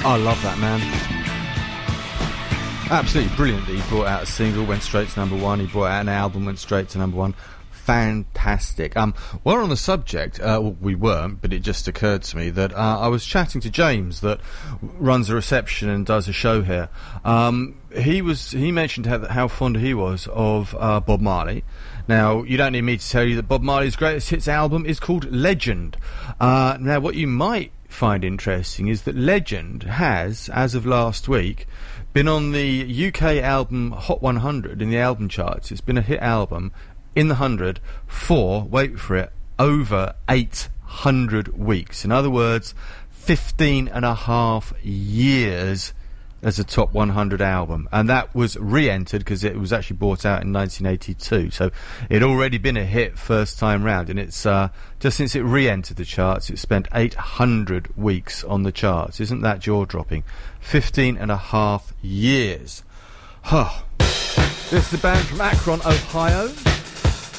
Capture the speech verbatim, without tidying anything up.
I love that, man. Absolutely brilliant that he brought out a single, went straight to number one. He brought out an album, went straight to number one. Fantastic. Um, while on the subject, uh, well, we weren't, but it just occurred to me that uh, I was chatting to James, that runs a reception and does a show here. Um, he was he mentioned how, how fond he was of uh, Bob Marley. Now, you don't need me to tell you that Bob Marley's greatest hits album is called Legend. Uh, now, what you might find interesting is that Legend has, as of last week, been on the U K album Hot one hundred in the album charts. It's been a hit album in the one hundred for, wait for it, over eight hundred weeks. In other words, fifteen and a half years as a top one hundred album. And that was re-entered because it was actually brought out in nineteen eighty-two. So it had already been a hit first time round. And it's uh, just since it re-entered the charts, it spent eight hundred weeks on the charts. Isn't that jaw-dropping? fifteen and a half years. Huh. This is the band from Akron, Ohio.